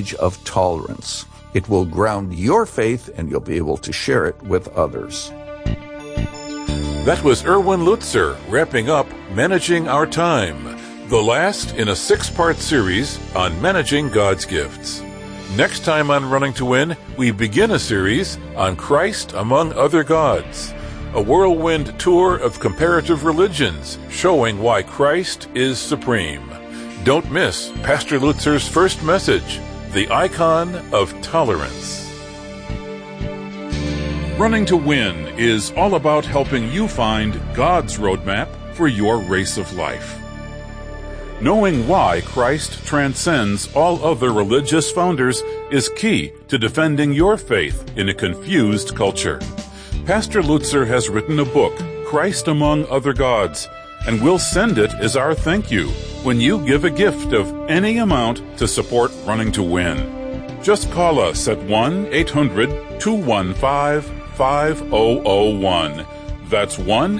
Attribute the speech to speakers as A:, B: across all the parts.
A: message of tolerance. It will ground your faith, and you'll be able to share it with others.
B: That was Erwin Lutzer wrapping up Managing Our Time, the last in a 6-part series on managing God's gifts. Next time on Running to Win, we begin a series on Christ among other gods, a whirlwind tour of comparative religions showing why Christ is supreme. Don't miss Pastor Lutzer's first message, The Icon of Tolerance. Running to Win is all about helping you find God's roadmap for your race of life. Knowing why Christ transcends all other religious founders is key to defending your faith in a confused culture. Pastor Lutzer has written a book, Christ Among Other Gods, and we'll send it as our thank you when you give a gift of any amount to support Running to Win. Just call us at 1-800-215-5001. That's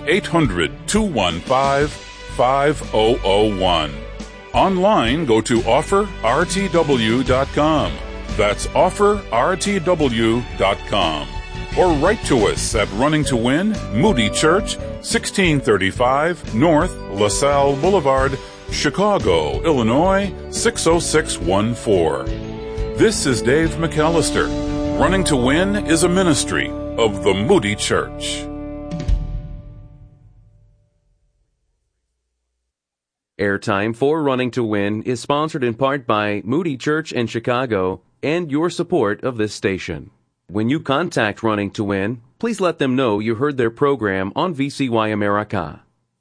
B: 1-800-215-5001. Online, go to offerrtw.com. That's offerrtw.com. Or write to us at Running to Win, Moody Church, 1635 North LaSalle Boulevard, Chicago, Illinois, 60614. This is Dave McAllister. Running to Win is a ministry of the Moody Church.
C: Airtime for Running to Win is sponsored in part by Moody Church in Chicago and your support of this station. When you contact Running to Win, please let them know you heard their program on VCY America.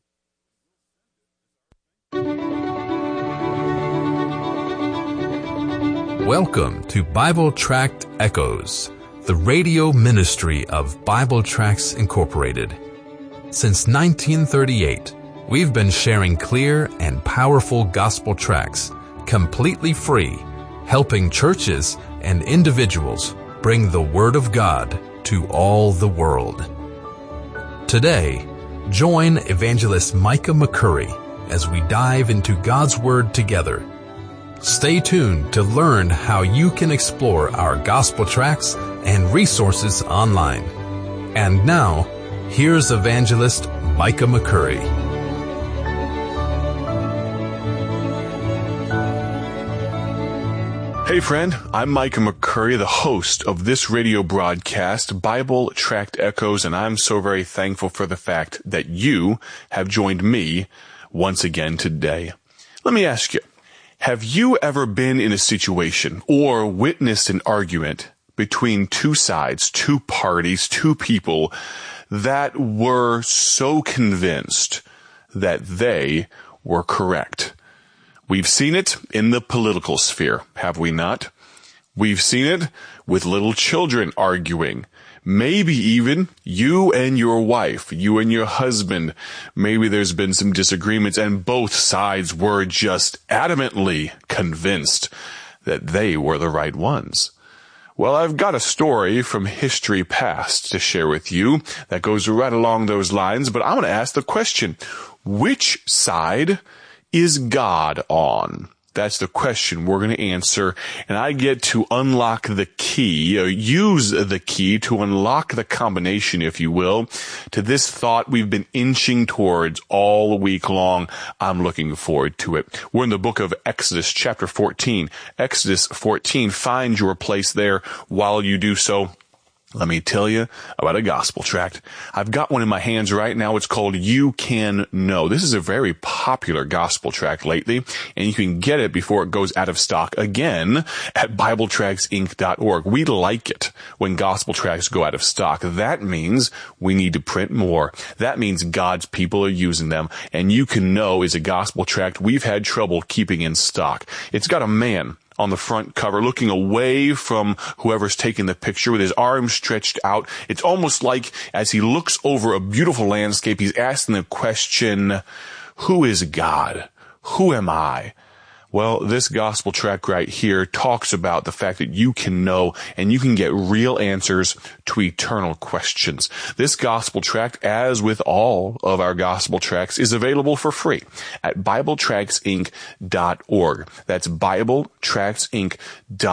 D: Welcome to Bible Tract Echoes, the radio ministry of Bible Tracts Incorporated. Since 1938, we've been sharing clear and powerful gospel tracts, completely free, helping churches and individuals bring the Word of God to all the world. Today, join Evangelist Micah McCurry as we dive into God's Word together. Stay tuned to learn how you can explore our gospel tracts and resources online. And now, here's Evangelist Micah McCurry.
E: Hey friend, I'm Micah McCurry, the host of this radio broadcast, Bible Tract Echoes, and I'm so very thankful for the fact that you have joined me once again today. Let me ask you, have you ever been in a situation or witnessed an argument between two sides, two parties, two people that were so convinced that they were correct? We've seen it in the political sphere, have we not? We've seen it with little children arguing. Maybe even you and your wife, you and your husband. Maybe there's been some disagreements and both sides were just adamantly convinced that they were the right ones. Well, I've got a story from history past to share with you that goes right along those lines, but I'm going to ask the question, which side is God on? That's the question we're going to answer, and I get to unlock the key, or use the key to unlock the combination, if you will, to this thought we've been inching towards all week long. I'm looking forward to it. We're in the book of Exodus, chapter 14. Exodus 14, find your place there. While you do so, let me tell you about a gospel tract. I've got one in my hands right now. It's called You Can Know. This is a very popular gospel tract lately, and you can get it before it goes out of stock again at BibleTractsInc.org. We like it when gospel tracts go out of stock. That means we need to print more. That means God's people are using them, and You Can Know is a gospel tract we've had trouble keeping in stock. It's got a man on the front cover, looking away from whoever's taking the picture with his arms stretched out. It's almost like as he looks over a beautiful landscape, he's asking the question, who is God? Who am I? Well, this gospel tract right here talks about the fact that you can know and you can get real answers to eternal questions. This gospel tract, as with all of our gospel tracts, is available for free at BibleTractsInc.org. That's BibleTractsInc.org.